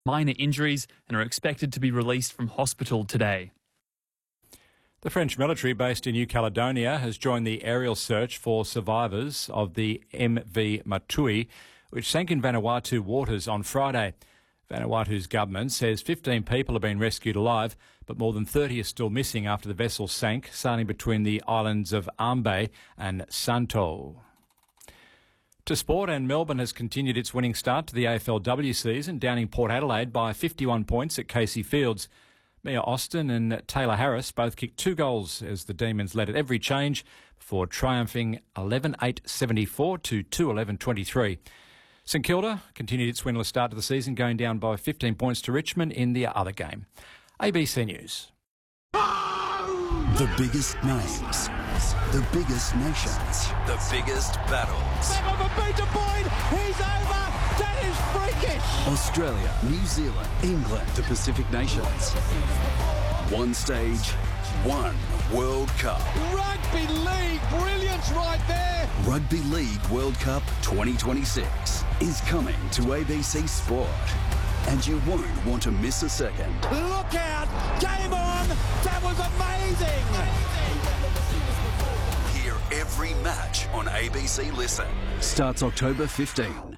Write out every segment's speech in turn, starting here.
minor injuries and are expected to be released from hospital today. The French military based in New Caledonia has joined the aerial search for survivors of the MV Matui, which sank in Vanuatu waters on Friday. Vanuatu's government says 15 people have been rescued alive, but more than 30 are still missing after the vessel sank, sailing between the islands of Ambe and Santo. To sport, and Melbourne has continued its winning start to the AFLW season, downing Port Adelaide by 51 points at Casey Fields. Mia Austin and Taylor Harris both kicked 2 goals as the Demons led at every change before triumphing 11-8-74 to 2-11-23. St Kilda continued its winless start to the season, going down by 15 points to Richmond in the other game. ABC News. The biggest names, the biggest nations, the biggest battles. Back on the beta point, he's over. That is freakish. Australia, New Zealand, England, the Pacific Nations. One stage, one World Cup. Rugby League, brilliance right there. Rugby League World Cup 2026 is coming to ABC Sport. And you won't want to miss a second. Look out, game on. That was amazing. Hear every match on ABC Listen. Starts October 15.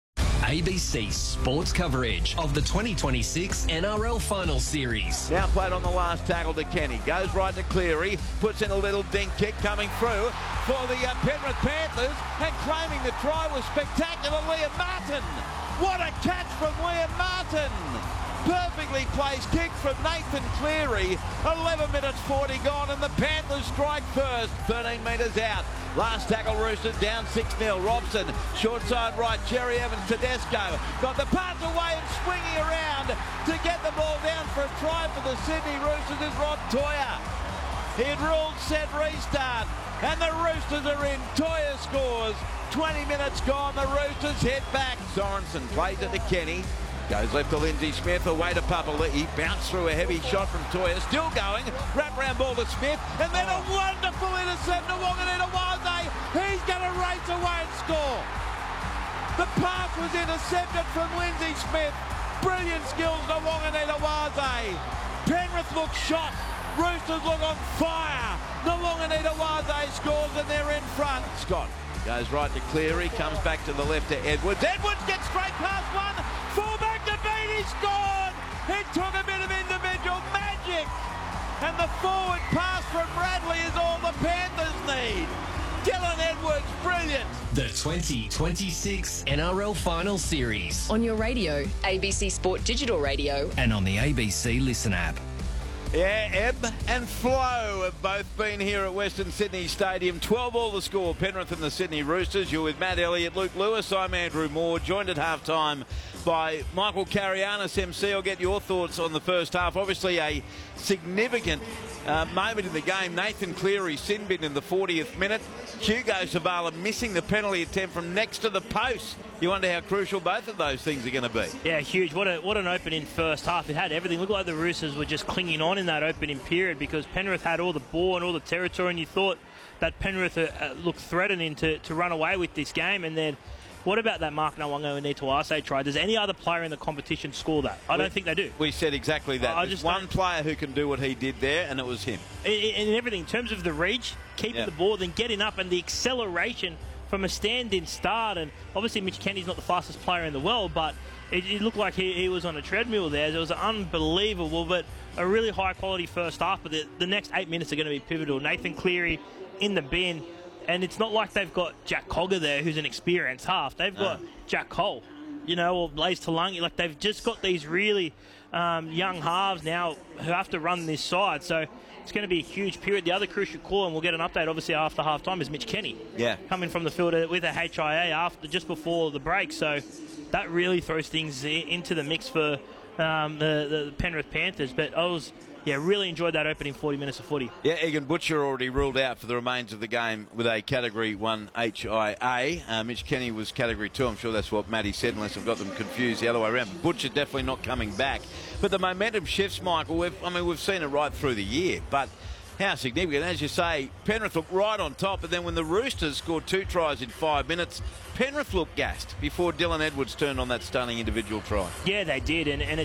ABC Sports coverage of the 2026 NRL Final Series. Now played on the last tackle to Kenny. Goes right to Cleary. Puts in a little dink kick coming through for the Penrith Panthers. And claiming the try was spectacular, Liam Martin. What a catch from Liam Martin. Perfectly placed kick from Nathan Cleary. 11 minutes 40 gone and the Panthers strike first. 13 metres out. Last tackle Roosters down 6-0. Robson, short side right. Cherry Evans, Tedesco. Got the pass away and swinging around to get the ball down for a try for the Sydney Roosters is Rob Toya. He'd ruled set restart and the Roosters are in. Toya scores. 20 minutes gone. The Roosters head back. Sorensen plays it to Kenny. Goes left to Lindsay Smith, away to Papali'i. He bounced through a heavy shot from Toya. Still going. Wrap round ball to Smith. And then a wonderful intercept to Wanganita-Waze. He's going to race away and score. The pass was intercepted from Lindsay Smith. Brilliant skills to Wanganita-Waze. Penrith look shot. Roosters look on fire. The Wanganita-Waze scores and they're in front. Scott goes right to Cleary. Comes back to the left to Edwards. Edwards gets straight past one. Full back to Bean, he scored! It took a bit of individual magic! And the forward pass from Bradley is all the Panthers need. Dylan Edwards, brilliant! The 2026 NRL Final Series. On your radio, ABC Sport Digital Radio. And on the ABC Listen app. Yeah, ebb and flow have both been here at Western Sydney Stadium. 12-all the score, Penrith and the Sydney Roosters. You're with Matt Elliott, Luke Lewis. I'm Andrew Moore, joined at half-time by Michael Carianis, MC. I'll get your thoughts on the first half. Obviously a significant moment in the game. Nathan Cleary sin bin in the 40th minute. Hugo Savala missing the penalty attempt from next to the post. You wonder how crucial both of those things are going to be. Yeah, huge. What an opening first half. It had everything. Looked like the Roosters were just clinging on in that opening period because Penrith had all the ball and all the territory, and you thought that Penrith looked threatening to run away with this game. And then what about that Mark Nawaqanitawase try? Does any other player in the competition score that? I don't think they do. We said exactly that. There's one player who can do what he did there, and it was him. In everything, in terms of the reach, keeping the ball, then getting up, and the acceleration from a stand-in start. And obviously Mitch Kenny's not the fastest player in the world, but it looked like he was on a treadmill there. It was unbelievable, but a really high-quality first half. But the next 8 minutes are going to be pivotal. Nathan Cleary in the bin. And it's not like they've got Jack Cogger there, who's an experienced half. They've got Jack Cole, or Blaze Talangi. Like, they've just got these really young halves now who have to run this side. So it's going to be a huge period. The other crucial call, and we'll get an update obviously after half-time, is Mitch Kenny. Yeah. Coming from the field with a HIA just before the break. So that really throws things into the mix for the Penrith Panthers. But really enjoyed that opening 40 minutes of footy. Yeah, Egan Butcher already ruled out for the remains of the game with a Category 1 HIA. Mitch Kenny was Category 2. I'm sure that's what Matty said, unless I've got them confused the other way around. But Butcher definitely not coming back. But the momentum shifts, Michael. We've seen it right through the year. But How significant. As you say, Penrith looked right on top, and then when the Roosters scored 2 tries in 5 minutes, Penrith looked gassed before Dylan Edwards turned on that stunning individual try. Yeah, they did, and it